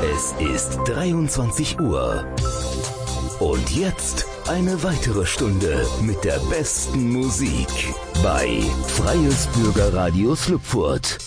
Es ist 23 Uhr. Und jetzt eine weitere Stunde mit der besten Musik bei Freies Bürgerradio Slupfurt.